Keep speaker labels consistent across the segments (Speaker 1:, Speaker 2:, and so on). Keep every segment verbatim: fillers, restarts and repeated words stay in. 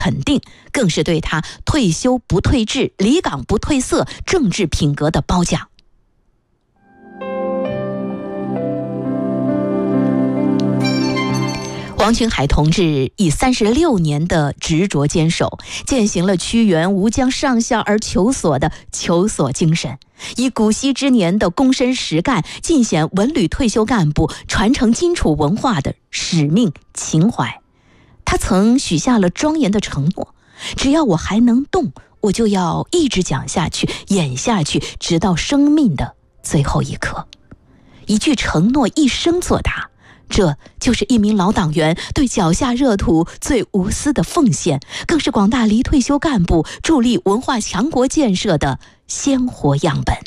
Speaker 1: 肯定，更是对他退休不退志、离岗不退色政治品格的褒奖。王群海同志以三十六年的执着坚守，践行了屈原吾将上孝而求索的求索精神，以古稀之年的躬身实干，尽显文旅退休干部传承荆楚文化的使命情怀。他曾许下了庄严的承诺，只要我还能动，我就要一直讲下去，演下去，直到生命的最后一刻。一句承诺，一生作答，这就是一名老党员对脚下热土最无私的奉献，更是广大离退休干部助力文化强国建设的鲜活样本。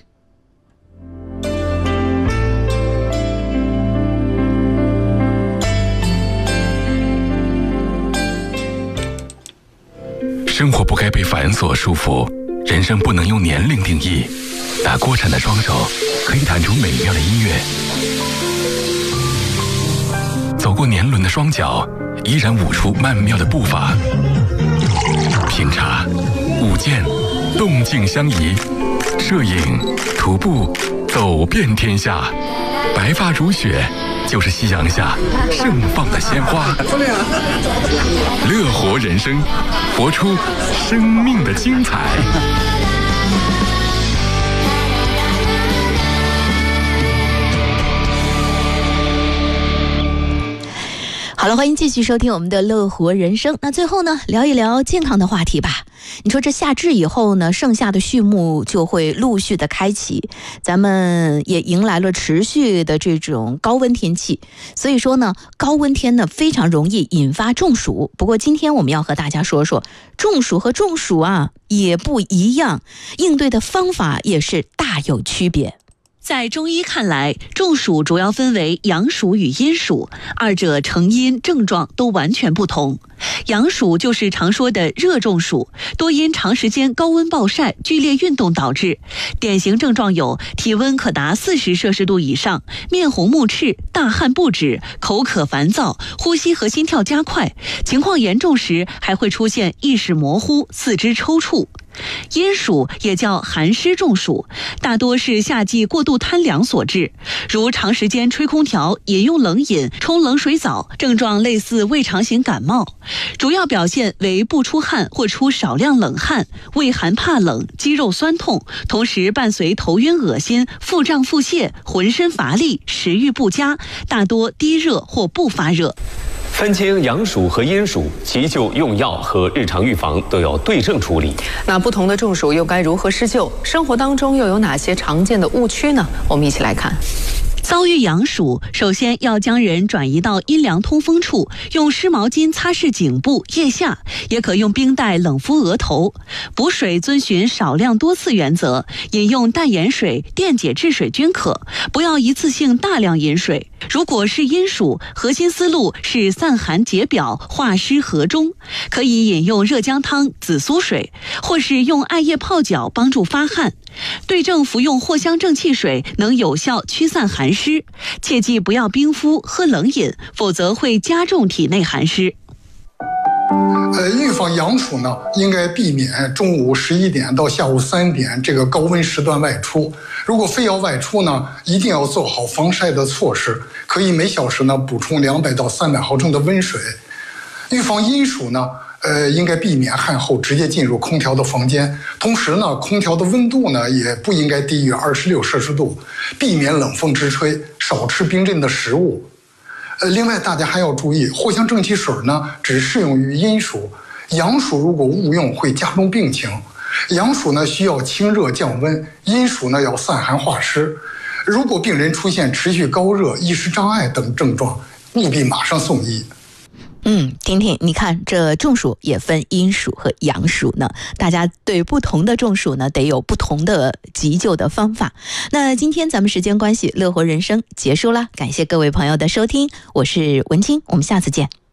Speaker 2: 生活不该被繁琐束缚，人生不能用年龄定义。打锅铲的双手可以弹出美妙的音乐，走过年轮的双脚依然舞出曼妙的步伐。品茶、舞剑，动静相宜；摄影、徒步，走遍天下。白发如雪，就是夕阳下盛放的鲜花。乐活人生，活出生命的精彩。
Speaker 1: 好了，欢迎继续收听我们的乐活人生。那最后呢，聊一聊健康的话题吧。你说这夏至以后呢，盛夏的序幕就会陆续的开启，咱们也迎来了持续的这种高温天气，所以说呢，高温天呢非常容易引发中暑。不过今天我们要和大家说说，中暑和中暑啊也不一样，应对的方法也是大有区别。在中医看来，中暑主要分为阳暑与阴暑，二者成因症状都完全不同。阳暑就是常说的热中暑，多因长时间高温暴晒、剧烈运动导致。典型症状有体温可达四十摄氏度以上，面红目赤、大汗不止、口渴烦躁、呼吸和心跳加快，情况严重时还会出现意识模糊、四肢抽搐。阴暑也叫寒湿中暑，大多是夏季过度贪凉所致，如长时间吹空调、饮用冷饮、冲冷水澡，症状类似胃肠型感冒，主要表现为不出汗或出少量冷汗，畏寒怕冷，肌肉酸痛，同时伴随头晕恶心、腹胀腹泻、浑身乏力、食欲不佳，大多低热或不发热。
Speaker 3: 分清阳暑和阴暑，急救用药和日常预防都要对症处理。
Speaker 4: 那不同的中暑又该如何施救？生活当中又有哪些常见的误区呢？我们一起来看。
Speaker 1: 遭遇阳暑，首先要将人转移到阴凉通风处，用湿毛巾擦拭颈部、腋下，也可用冰袋冷敷额头。补水遵循少量多次原则，饮用淡盐水、电解质水均可，不要一次性大量饮水。如果是阴暑，核心思路是散寒解表、化湿和中，可以饮用热姜汤、紫苏水，或是用艾叶泡脚帮助发汗。对症服用藿香正气水能有效驱散寒湿，切记不要冰敷、喝冷饮，否则会加重体内寒湿。
Speaker 5: 呃，预防阳暑呢，应该避免中午十一点到下午三点这个高温时段外出。如果非要外出呢，一定要做好防晒的措施，可以每小时呢补充两百到三百毫升的温水。预防阴暑呢，呃，应该避免汗后直接进入空调的房间，同时呢，空调的温度呢也不应该低于二十六摄氏度，避免冷风直吹，少吃冰镇的食物。呃，另外大家还要注意，藿香正气水呢只适用于阴暑，阳暑如果误用会加重病情。阳暑呢需要清热降温，阴暑呢要散寒化湿。如果病人出现持续高热、意识障碍等症状，务必马上送医。
Speaker 1: 嗯，婷婷，你看这中暑也分阴暑和阳暑呢，大家对不同的中暑呢得有不同的急救的方法。那今天咱们时间关系，乐活人生结束了，感谢各位朋友的收听，我是文清，我们下次见。